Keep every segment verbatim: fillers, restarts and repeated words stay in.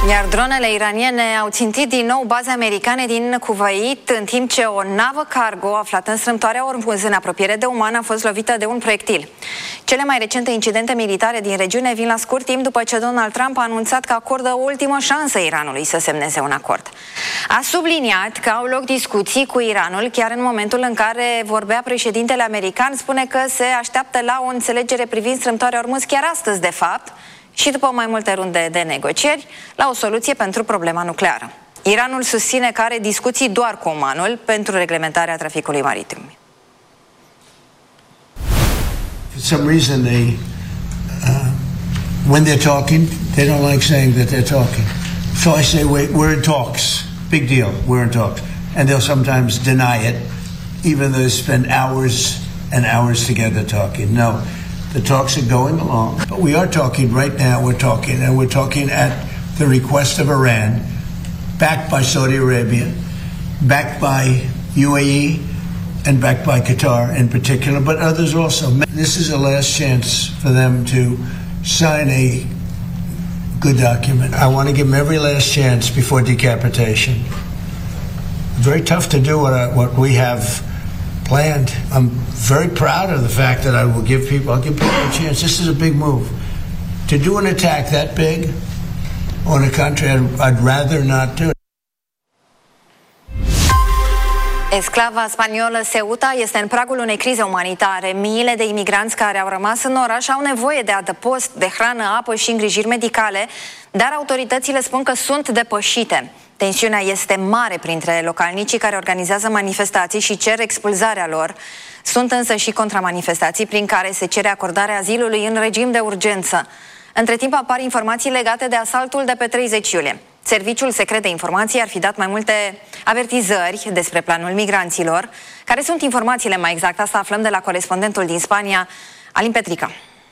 Iar dronele iraniene au țintit din nou baze americane din Kuwait, în timp ce o navă cargo aflată în strâmtoarea Ormuz, în apropiere de Oman, a fost lovită de un proiectil. Cele mai recente incidente militare din regiune vin la scurt timp după ce Donald Trump a anunțat că acordă o ultimă șansă Iranului să semneze un acord. A subliniat că au loc discuții cu Iranul, chiar în momentul în care vorbea președintele american, spune că se așteaptă la o înțelegere privind strâmtoarea Ormuz chiar astăzi, de fapt, și după mai multe runde de negocieri, la o soluție pentru problema nucleară. Iranul susține că are discuții doar cu Omanul pentru reglementarea traficului maritim. For some reason they, uh, when they're talking, they don't like saying that they're talking. So I say, wait, we're in talks. Big deal, we're in talks. And they'll sometimes deny it, even though they spend hours and hours together talking. No. The talks are going along, but we are talking right now. We're talking, and we're talking at the request of Iran, backed by Saudi Arabia, backed by U A E, and backed by Qatar in particular, but others also. This is a last chance for them to sign a good document. I want to give them every last chance before decapitation. It's very tough to do what, I, what we have planned. I'm very proud of the fact that I will give people, I'll give people a chance. This is a big move. To do an attack that big on a country, I'd, I'd rather not do it. Exclava spaniolă Ceuta este în pragul unei crize umanitare. Miile de imigranți care au rămas în oraș au nevoie de adăpost, de hrană, apă și îngrijiri medicale, dar autoritățile spun că sunt depășite. Tensiunea este mare printre localnicii care organizează manifestații și cer expulzarea lor. Sunt însă și contramanifestații prin care se cere acordarea azilului în regim de urgență. Între timp apar informații legate de asaltul de pe treizeci iulie. Serviciul secret de informații ar fi dat mai multe avertizări despre planul migranților. Care sunt informațiile mai exact? Asta aflăm de la corespondentul din Spania, Alin Petrica.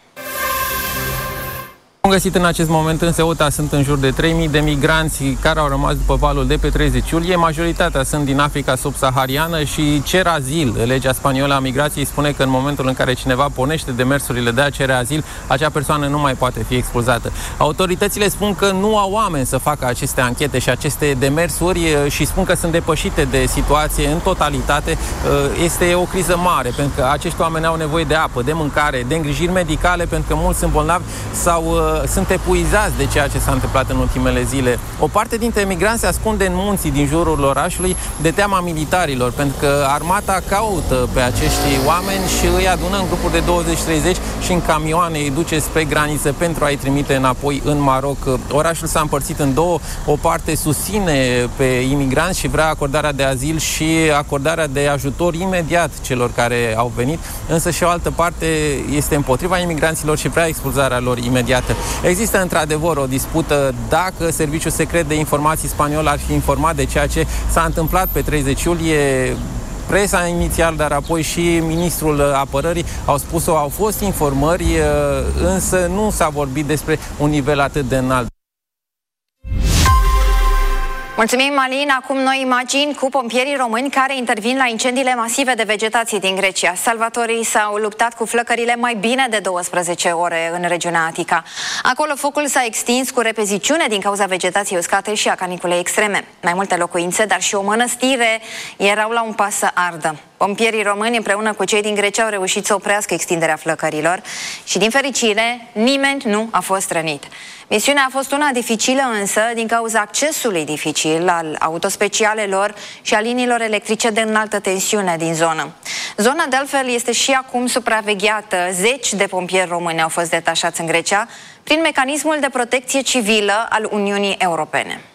Am găsit în acest moment în Ceuta sunt în jur de trei mii de migranți care au rămas după valul de pe treizeci iulie. Majoritatea sunt din Africa subsahariană și cer azil. Legea spaniolă a migrației spune că în momentul în care cineva pornește demersurile de a cere azil, acea persoană nu mai poate fi expulzată. Autoritățile spun că nu au oameni să facă aceste anchete și aceste demersuri și spun că sunt depășite de situație în totalitate. Este o criză mare pentru că acești oameni au nevoie de apă, de mâncare, de îngrijiri medicale pentru că mulți sunt bolnavi sau sunt epuizați de ceea ce s-a întâmplat în ultimele zile. O parte dintre emigranți se ascunde în munții din jurul orașului de teama militarilor, pentru că armata caută pe acești oameni și îi adună în grupuri de douăzeci treizeci și în camioane îi duce spre graniță pentru a-i trimite înapoi în Maroc. Orașul s-a împărțit în două. O parte susține pe imigranți și vrea acordarea de azil și acordarea de ajutor imediat celor care au venit, însă și o altă parte este împotriva imigranților și vrea expulzarea lor imediată. Există într-adevăr o dispută dacă Serviciul Secret de Informații spaniol ar fi informat de ceea ce s-a întâmplat pe treizeci iulie. Presa inițial, dar apoi și ministrul apărării au spus-o, au fost informări, însă nu s-a vorbit despre un nivel atât de înalt. Mulțumim, Alin. Acum noi imagini cu pompierii români care intervin la incendiile masive de vegetație din Grecia. Salvatorii s-au luptat cu flăcările mai bine de douăsprezece ore în regiunea Atica. Acolo focul s-a extins cu repeziciune din cauza vegetației uscate și a caniculei extreme. Mai multe locuințe, dar și o mănăstire erau la un pas să ardă. Pompierii români împreună cu cei din Grecia au reușit să oprească extinderea flăcărilor și, din fericire, nimeni nu a fost rănit. Misiunea a fost una dificilă însă din cauza accesului dificil al autospecialelor și a liniilor electrice de înaltă tensiune din zonă. Zona de altfel este și acum supravegheată. Zeci de pompieri români au fost detașați în Grecia prin mecanismul de protecție civilă al Uniunii Europene.